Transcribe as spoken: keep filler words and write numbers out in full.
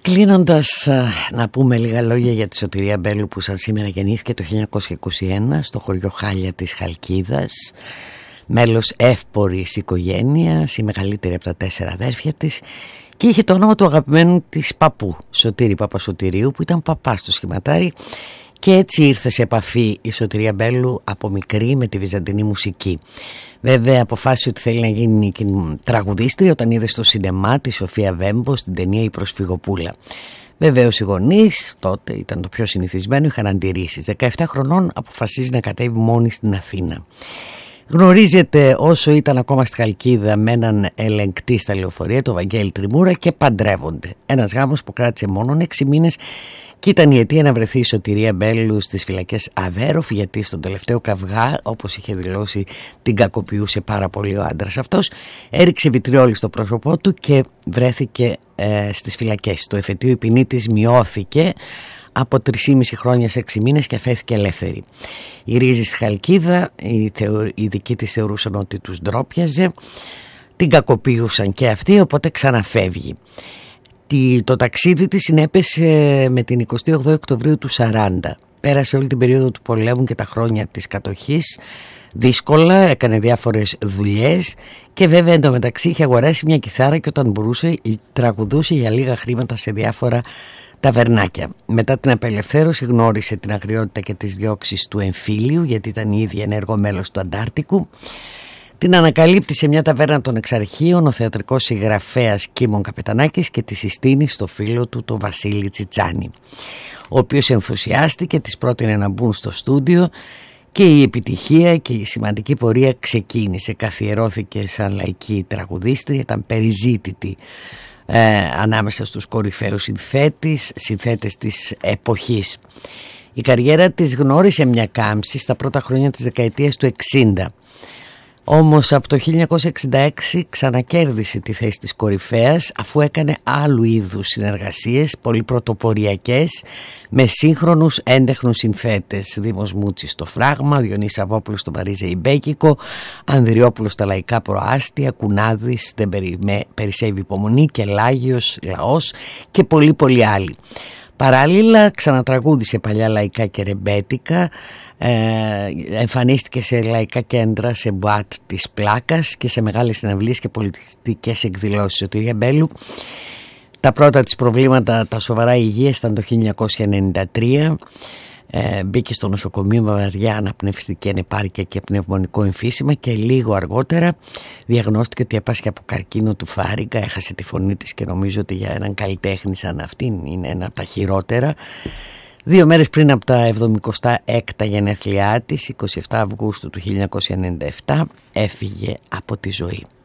Κλείνοντας, να πούμε λίγα λόγια για τη Σωτηρία Μπέλου, που σαν σήμερα γεννήθηκε το χίλια εννιακόσια είκοσι ένα στο χωριό Χάλια της Χαλκίδας, μέλος εύπορης οικογένειας, η μεγαλύτερη από τα τέσσερα αδέρφια της, και είχε το όνομα του αγαπημένου της παππού, Σωτήρη Παπασωτηρίου, που ήταν παπάς στο σχηματάρι, και έτσι ήρθε σε επαφή η Σωτηρία Μπέλου από μικρή με τη βυζαντινή μουσική. Βέβαια αποφάσισε ότι θέλει να γίνει τραγουδίστρια όταν είδε στο σινεμά τη Σοφία Βέμπο στην ταινία «Η Προσφυγοπούλα». Βεβαίως οι γονείς, τότε ήταν το πιο συνηθισμένο, είχαν αντιρρήσεις. δεκαεπτά χρονών αποφασίζει να κατέβει μόνη στην Αθήνα. Γνωρίζεται όσο ήταν ακόμα στη Χαλκίδα με έναν ελεγκτή στα λεωφορεία, τον Βαγγέλη Τριμούρα, και παντρεύονται. Ένας γάμος που κράτησε μόνο έξι μήνες και ήταν η αιτία να βρεθεί η Σωτηρία Μπέλου στις φυλακές Αβέροφ, γιατί στον τελευταίο καυγά, όπως είχε δηλώσει, την κακοποιούσε πάρα πολύ ο άντρας αυτός. Έριξε βιτριόλι στο πρόσωπό του και βρέθηκε ε, στις φυλακές. Το εφετείο η ποινή της μειώθηκε από τρεισήμισι χρόνια σε έξι μήνες και αφέθηκε ελεύθερη. Η ρίζη στη Χαλκίδα, οι, θεω, οι δικοί της θεωρούσαν ότι τους ντρόπιαζε, την κακοποιούσαν και αυτοί, οπότε ξαναφεύγει. Το ταξίδι της συνέπεσε με την εικοστή όγδοη Οκτωβρίου του σαράντα. Πέρασε όλη την περίοδο του πολέμου και τα χρόνια της κατοχής δύσκολα, έκανε διάφορες δουλειές και βέβαια εντωμεταξύ είχε αγοράσει μια κιθάρα και όταν μπορούσε τραγουδούσε για λίγα χρήματα σε διάφορα ταβερνάκια. Μετά την απελευθέρωση γνώρισε την αγριότητα και τις διώξεις του εμφύλιου, γιατί ήταν η ίδια ενεργό μέλος του Αντάρτικου. Την ανακαλύπτει σε μια ταβέρνα των Εξαρχείων ο θεατρικός συγγραφέας Κίμων Καπετανάκης και τη συστήνει στο φίλο του τον Βασίλη Τσιτσάνη, ο οποίος ενθουσιάστηκε, της πρότεινε να μπουν στο στούντιο και η επιτυχία και η σημαντική πορεία ξεκίνησε. Καθιερώθηκε σαν λαϊκή τραγουδίστρια, ήταν περιζήτητη ε, ανάμεσα στους κορυφαίους συνθέτες, συνθέτες της εποχής. Η καριέρα της γνώρισε μια κάμψη στα πρώτα χρόνια της δεκαετίας του εξήντα. Όμως από το χίλια εννιακόσια εξήντα έξι ξανακέρδισε τη θέση της κορυφαίας, αφού έκανε άλλου είδους συνεργασίες, πολύ πρωτοποριακές, με σύγχρονους έντεχνους συνθέτες. Δήμος Μούτσης στο Φράγμα, Διονύση Σαββόπουλος στο Παρίζε Ιμπέκικο, Ανδριόπουλος στα Λαϊκά Προάστια, Κουνάδης δεν περισσεύει υπομονή, και Λάγιος Λαός και πολλοί πολλοί άλλοι. Παράλληλα ξανατραγούδισε παλιά λαϊκά και ρεμπέτικα, ε, εμφανίστηκε σε λαϊκά κέντρα, σε μπουάτ της Πλάκας και σε μεγάλες συναυλίες και πολιτικές εκδηλώσεις. Σωτηρία Μπέλου, τα πρώτα της προβλήματα, τα σοβαρά υγείας, ήταν το χίλια εννιακόσια ενενήντα τρία. Ε, μπήκε στο νοσοκομείο με βαριά αναπνευστική ανεπάρκεια και πνευμονικό εμφύσιμα και λίγο αργότερα διαγνώστηκε ότι έπασχε από καρκίνο του φάρυγγα. Έχασε τη φωνή της και νομίζω ότι για έναν καλλιτέχνη σαν αυτήν είναι ένα από τα χειρότερα. Δύο μέρες πριν από τα εβδομηκοστά έκτα γενέθλιά της, εικοστή εβδόμη Αυγούστου του χίλια εννιακόσια ενενήντα επτά, έφυγε από τη ζωή.